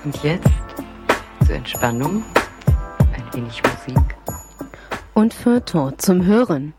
Und jetzt zur Entspannung ein wenig Musik. Und Feuilleton zum Hören.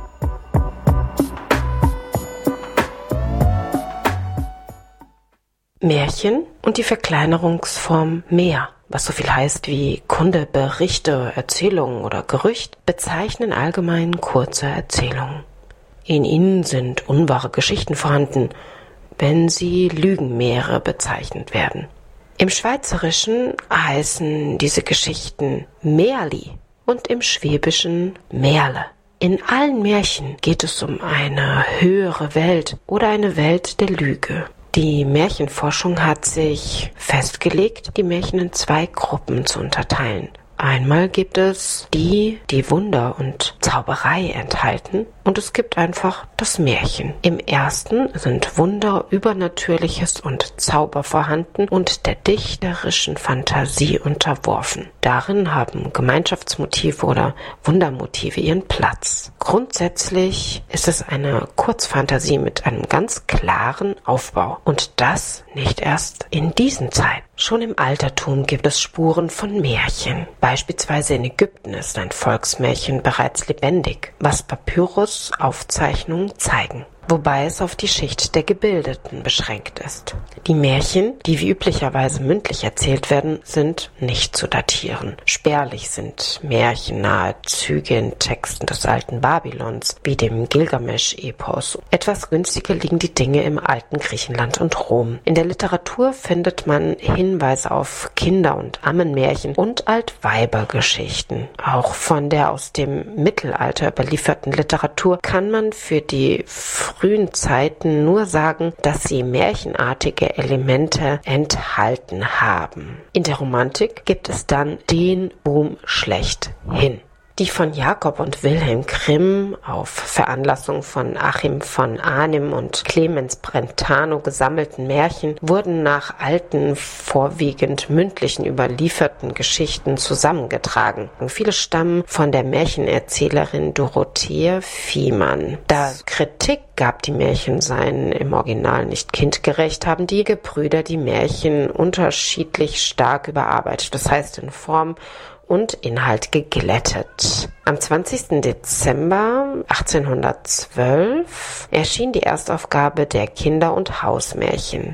Märchen und die Verkleinerungsform mehr, was so viel heißt wie Kunde, Berichte, Erzählungen oder Gerücht, bezeichnen allgemein kurze Erzählungen. In ihnen sind unwahre Geschichten vorhanden, wenn sie Lügenmeere bezeichnet werden. Im Schweizerischen heißen diese Geschichten Märli und im Schwäbischen Märle. In allen Märchen geht es um eine höhere Welt oder eine Welt der Lüge. Die Märchenforschung hat sich festgelegt, die Märchen in 2 Gruppen zu unterteilen. Einmal gibt es die Wunder und Zauberei enthalten, und es gibt einfach das Märchen. Im ersten sind Wunder, Übernatürliches und Zauber vorhanden und der dichterischen Fantasie unterworfen. Darin haben Gemeinschaftsmotive oder Wundermotive ihren Platz. Grundsätzlich ist es eine Kurzfantasie mit einem ganz klaren Aufbau, und das nicht erst in diesen Zeiten. Schon im Altertum gibt es Spuren von Märchen. Beispielsweise in Ägypten ist ein Volksmärchen bereits lebendig, was Papyrus-Aufzeichnungen zeigen, wobei es auf die Schicht der Gebildeten beschränkt ist. Die Märchen, die wie üblicherweise mündlich erzählt werden, sind nicht zu datieren. Spärlich sind märchennahe Züge in Texten des alten Babylons, wie dem Gilgamesch-Epos. Etwas günstiger liegen die Dinge im alten Griechenland und Rom. In der Literatur findet man Hinweise auf Kinder- und Ammenmärchen und Altweibergeschichten. Auch von der aus dem Mittelalter überlieferten Literatur kann man für die frühen Zeiten nur sagen, dass sie märchenartige Elemente enthalten haben. In der Romantik gibt es dann den Boom schlechthin. Die von Jakob und Wilhelm Grimm auf Veranlassung von Achim von Arnim und Clemens Brentano gesammelten Märchen wurden nach alten, vorwiegend mündlichen überlieferten Geschichten zusammengetragen. Viele stammen von der Märchenerzählerin Dorothea Viehmann. Da Kritik gab, die Märchen seien im Original nicht kindgerecht, haben die Gebrüder die Märchen unterschiedlich stark überarbeitet, das heißt in Form und Inhalt geglättet. Am 20. Dezember 1812 erschien die Erstaufgabe der Kinder- und Hausmärchen.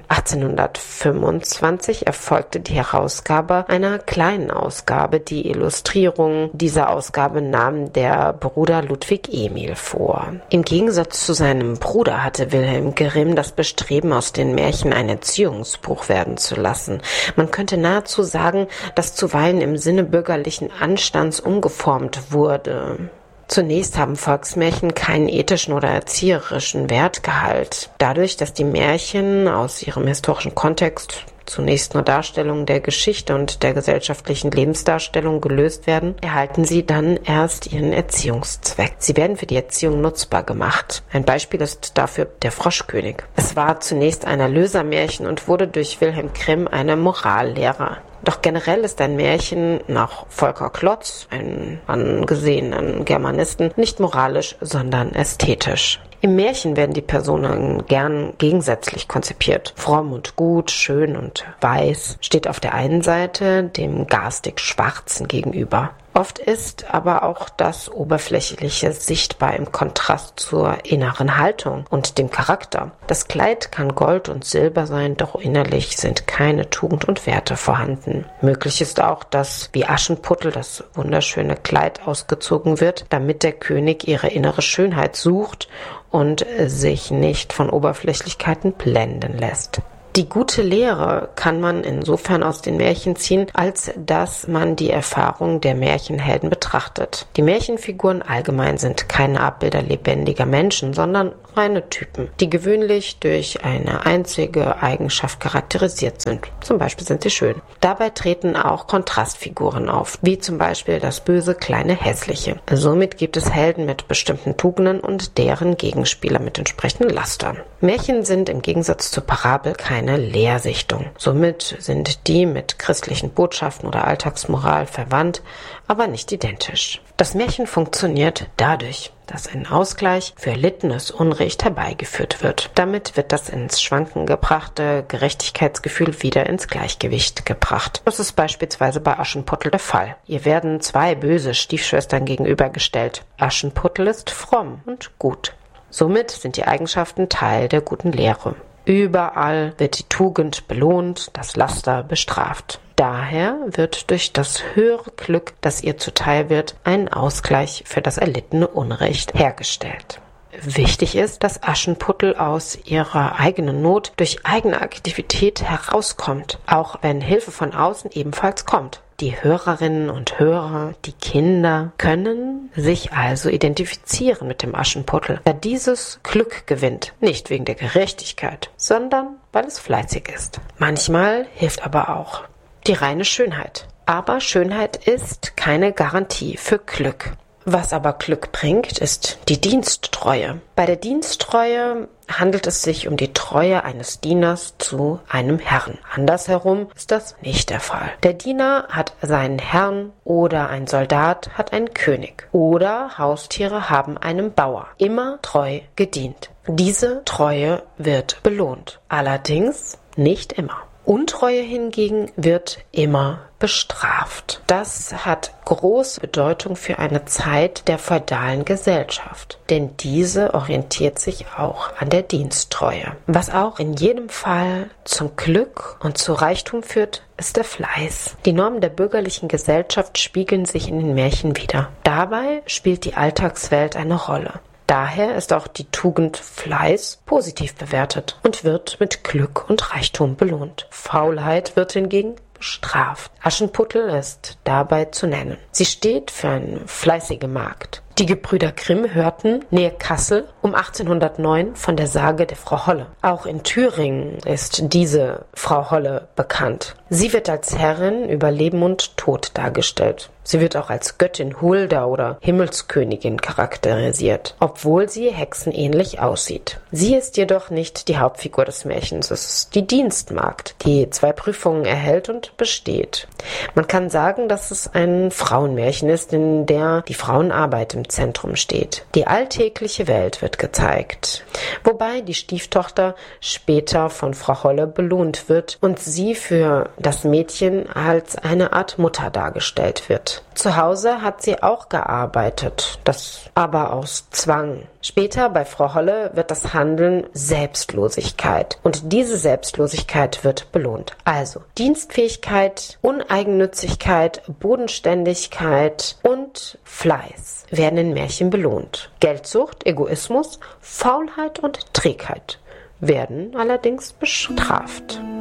1825 erfolgte die Herausgabe einer kleinen Ausgabe. Die Illustrierung dieser Ausgabe nahm der Bruder Ludwig Emil vor. Im Gegensatz zu seinem Bruder hatte Wilhelm Grimm das Bestreben, aus den Märchen ein Erziehungsbuch werden zu lassen. Man könnte nahezu sagen, dass zuweilen im Sinne bürgerlichen Anstands umgeformt wurde. Zunächst haben Volksmärchen keinen ethischen oder erzieherischen Wertgehalt. Dadurch, dass die Märchen aus ihrem historischen Kontext zunächst nur Darstellungen der Geschichte und der gesellschaftlichen Lebensdarstellung gelöst werden, erhalten sie dann erst ihren Erziehungszweck. Sie werden für die Erziehung nutzbar gemacht. Ein Beispiel ist dafür der Froschkönig. Es war zunächst ein Erlösermärchen und wurde durch Wilhelm Grimm eine Morallehre. Doch generell ist ein Märchen nach Volker Klotz, einem angesehenen Germanisten, nicht moralisch, sondern ästhetisch. Im Märchen werden die Personen gern gegensätzlich konzipiert. Fromm und gut, schön und weiß steht auf der einen Seite dem garstig Schwarzen gegenüber. Oft ist aber auch das Oberflächliche sichtbar im Kontrast zur inneren Haltung und dem Charakter. Das Kleid kann Gold und Silber sein, doch innerlich sind keine Tugend und Werte vorhanden. Möglich ist auch, dass wie Aschenputtel das wunderschöne Kleid ausgezogen wird, damit der König ihre innere Schönheit sucht und sich nicht von Oberflächlichkeiten blenden lässt. Die gute Lehre kann man insofern aus den Märchen ziehen, als dass man die Erfahrung der Märchenhelden betrachtet. Die Märchenfiguren allgemein sind keine Abbilder lebendiger Menschen, sondern reine Typen, die gewöhnlich durch eine einzige Eigenschaft charakterisiert sind. Zum Beispiel sind sie schön. Dabei treten auch Kontrastfiguren auf, wie zum Beispiel das böse kleine Hässliche. Somit gibt es Helden mit bestimmten Tugenden und deren Gegenspieler mit entsprechenden Lastern. Märchen sind im Gegensatz zur Parabel keine Lehrsichtung. Somit sind die mit christlichen Botschaften oder Alltagsmoral verwandt, aber nicht identisch. Das Märchen funktioniert dadurch, dass ein Ausgleich für erlittenes Unrecht herbeigeführt wird. Damit wird das ins Schwanken gebrachte Gerechtigkeitsgefühl wieder ins Gleichgewicht gebracht. Das ist beispielsweise bei Aschenputtel der Fall. Ihr werden zwei böse Stiefschwestern gegenübergestellt. Aschenputtel ist fromm und gut. Somit sind die Eigenschaften Teil der guten Lehre. Überall wird die Tugend belohnt, das Laster bestraft. Daher wird durch das höhere Glück, das ihr zuteil wird, ein Ausgleich für das erlittene Unrecht hergestellt. Wichtig ist, dass Aschenputtel aus ihrer eigenen Not durch eigene Aktivität herauskommt, auch wenn Hilfe von außen ebenfalls kommt. Die Hörerinnen und Hörer, die Kinder, können sich also identifizieren mit dem Aschenputtel, der dieses Glück gewinnt, nicht wegen der Gerechtigkeit, sondern weil es fleißig ist. Manchmal hilft aber auch die reine Schönheit. Aber Schönheit ist keine Garantie für Glück. Was aber Glück bringt, ist die Diensttreue. Bei der Diensttreue handelt es sich um die Treue eines Dieners zu einem Herrn. Andersherum ist das nicht der Fall. Der Diener hat seinen Herrn oder ein Soldat hat einen König oder Haustiere haben einem Bauer immer treu gedient. Diese Treue wird belohnt. Allerdings nicht immer. Untreue hingegen wird immer bestraft. Das hat große Bedeutung für eine Zeit der feudalen Gesellschaft, denn diese orientiert sich auch an der Diensttreue. Was auch in jedem Fall zum Glück und zu Reichtum führt, ist der Fleiß. Die Normen der bürgerlichen Gesellschaft spiegeln sich in den Märchen wider. Dabei spielt die Alltagswelt eine Rolle. Daher ist auch die Tugend Fleiß positiv bewertet und wird mit Glück und Reichtum belohnt. Faulheit wird hingegen bestraft. Aschenputtel ist dabei zu nennen. Sie steht für eine fleißige Magd. Die Gebrüder Grimm hörten nähe Kassel um 1809 von der Sage der Frau Holle. Auch in Thüringen ist diese Frau Holle bekannt. Sie wird als Herrin über Leben und Tod dargestellt. Sie wird auch als Göttin Hulda oder Himmelskönigin charakterisiert, obwohl sie hexenähnlich aussieht. Sie ist jedoch nicht die Hauptfigur des Märchens, es ist die Dienstmagd, die 2 Prüfungen erhält und besteht. Man kann sagen, dass es ein Frauenmärchen ist, in der die Frauenarbeit im Zentrum steht. Die alltägliche Welt wird gezeigt, wobei die Stieftochter später von Frau Holle belohnt wird und sie für das Mädchen als eine Art Mutter dargestellt wird. Zu Hause hat sie auch gearbeitet, das aber aus Zwang. Später bei Frau Holle wird das Handeln Selbstlosigkeit und diese Selbstlosigkeit wird belohnt. Also Dienstfähigkeit, Uneigennützigkeit, Bodenständigkeit und Fleiß werden in Märchen belohnt. Geldsucht, Egoismus, Faulheit und Trägheit werden allerdings bestraft.